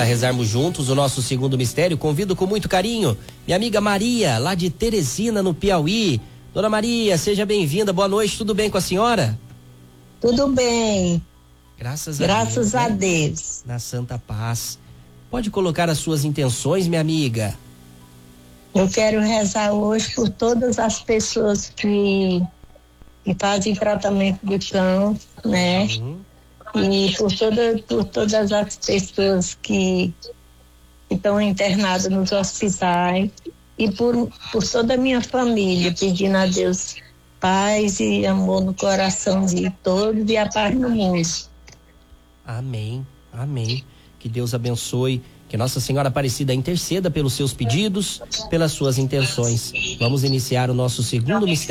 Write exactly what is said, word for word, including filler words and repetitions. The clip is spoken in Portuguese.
rezarmos juntos o nosso segundo mistério, convido com muito carinho minha amiga Maria, lá de Teresina, no Piauí. Dona Maria, seja bem-vinda, boa noite, tudo bem com a senhora? Tudo bem. Graças a Graças Deus. Graças a né? Deus. Na santa paz. Pode colocar as suas intenções, minha amiga. Eu quero rezar hoje por todas as pessoas que, que fazem tratamento de câncer, né? Uhum. E por, toda, por todas as pessoas que estão internadas nos hospitais e por, por toda a minha família, pedindo a Deus paz e amor no coração de todos e a paz no mundo. Amém, amém. Que Deus abençoe, que Nossa Senhora Aparecida interceda pelos seus pedidos, pelas suas intenções. Vamos iniciar o nosso segundo mistério.